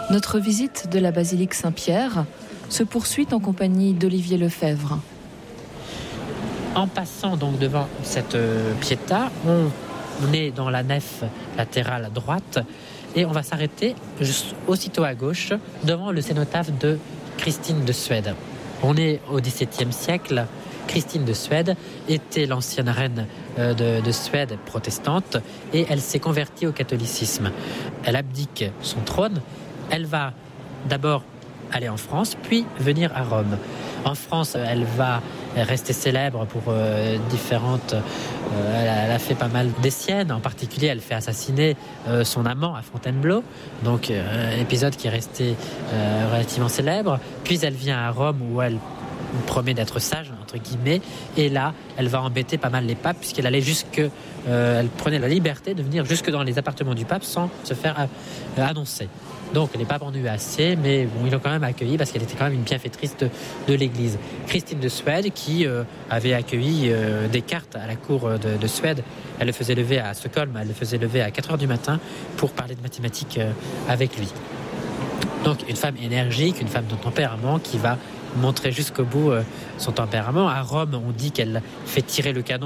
Notre visite de la basilique Saint-Pierre se poursuit en compagnie d'Olivier Lefebvre. En passant donc devant cette pietà, on est dans la nef latérale droite et on va s'arrêter juste aussitôt à gauche devant le cénotaphe de Christine de Suède. On est au XVIIe siècle. Christine de Suède était l'ancienne reine de Suède protestante et elle s'est convertie au catholicisme. Elle abdique son trône. Elle va d'abord aller en France, puis venir à Rome. En France, elle va rester célèbre pour différentes... elle a fait pas mal d'essiennes. En particulier, elle fait assassiner son amant à Fontainebleau. Donc, épisode qui est resté relativement célèbre. Puis, elle vient à Rome où elle promet d'être sage, entre guillemets. Et là, elle va embêter pas mal les papes puisqu'elle allait elle prenait la liberté de venir jusque dans les appartements du pape sans se faire annoncer. Donc, les papes en ont eu assez, mais bon, ils l'ont quand même accueillie parce qu'elle était quand même une bienfaitrice de l'Église. Christine de Suède, qui avait accueilli Descartes à la cour de Suède, elle le faisait lever à Stockholm, elle le faisait lever à 4h du matin pour parler de mathématiques avec lui. Donc, une femme énergique, une femme de tempérament qui va montrer jusqu'au bout son tempérament. À Rome, on dit qu'elle fait tirer le canon